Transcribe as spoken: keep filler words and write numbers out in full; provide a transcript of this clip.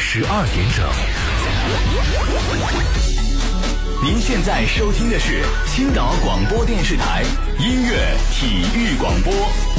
十二点整。您现在收听的是青岛广播电视台音乐体育广播。